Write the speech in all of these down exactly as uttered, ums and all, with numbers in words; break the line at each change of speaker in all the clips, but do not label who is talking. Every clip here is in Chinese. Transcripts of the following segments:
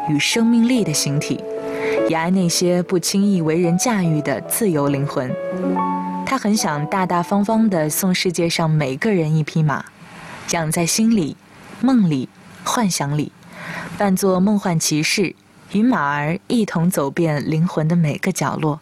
与生命力的形体，也爱那些不轻易为人驾驭的自由灵魂。他很想大大方方地送世界上每个人一匹马，养在心里、梦里、幻想里，扮作梦幻骑士，与马儿一同走遍灵魂的每个角落。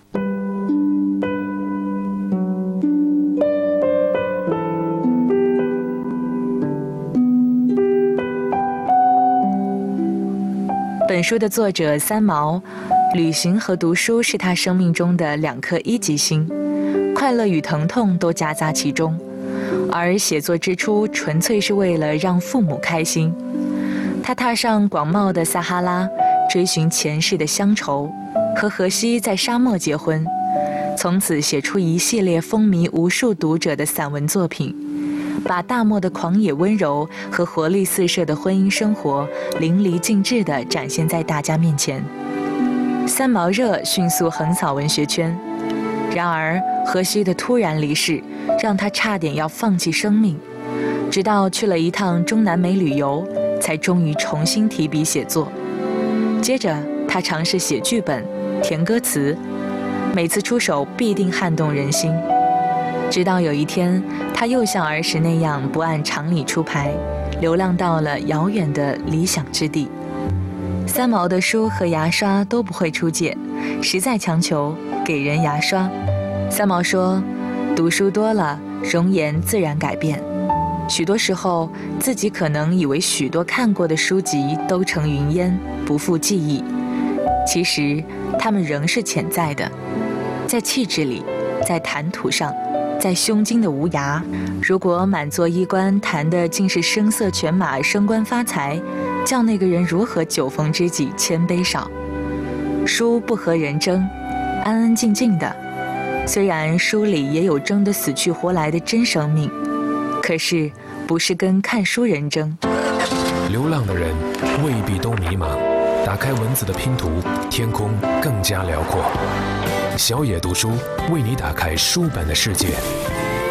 本书的作者三毛，旅行和读书是他生命中的两颗一级星，快乐与疼痛都夹杂其中，而写作之初纯粹是为了让父母开心。他踏上广袤的撒哈拉，追寻前世的乡愁，和荷西在沙漠结婚，从此写出一系列风靡无数读者的散文作品，把大漠的狂野温柔和活力四射的婚姻生活淋漓尽致地展现在大家面前。三毛热迅速横扫文学圈，然而荷西的突然离世让他差点要放弃生命，直到去了一趟中南美旅游，才终于重新提笔写作。接着他尝试写剧本、填歌词，每次出手必定撼动人心。直到有一天，他又像儿时那样不按常理出牌，流浪到了遥远的理想之地。三毛的书和牙刷都不会出界，实在强求给人牙刷。三毛说，读书多了，容颜自然改变。许多时候，自己可能以为许多看过的书籍都成云烟，不复记忆，其实它们仍是潜在的，在气质里，在谈吐上，在胸襟的无涯。如果满座衣冠谈的尽是声色犬马、升官发财，叫那个人如何酒逢知己千杯少？书不和人争，安安静静的。虽然书里也有争得死去活来的真生命，可是不是跟看书人争。
流浪的人未必都迷茫，打开文字的拼图，天空更加辽阔。小野读书为你打开书本的世界。